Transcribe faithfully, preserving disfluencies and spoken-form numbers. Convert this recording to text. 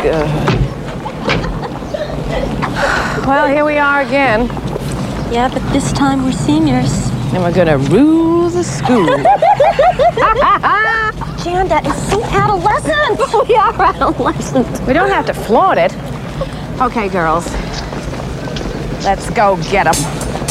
good. Well, here we are again. Yeah, but this time we're seniors. And we're gonna rule the school. Jan, that is so adolescent. We are adolescent. We don't have to flaunt it. Okay, girls. Let's go get 'em.